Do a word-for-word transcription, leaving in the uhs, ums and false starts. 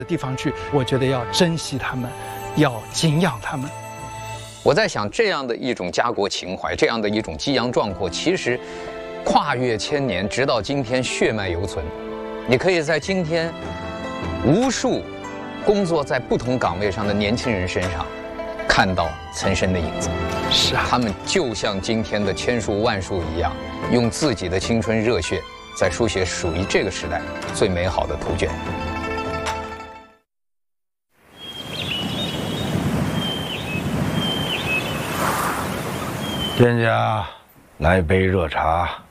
的地方去，我觉得要珍惜他们，要敬仰他们。 我在想，这样的一种家国情怀，这样的一种激扬壮阔，其实跨越千年，直到今天血脉犹存。你可以在今天无数工作在不同岗位上的年轻人身上看到岑参的影子。 是啊， 他们就像今天的千树万树一样，用自己的青春热血，在书写属于这个时代最美好的图卷。 店家，来杯热茶。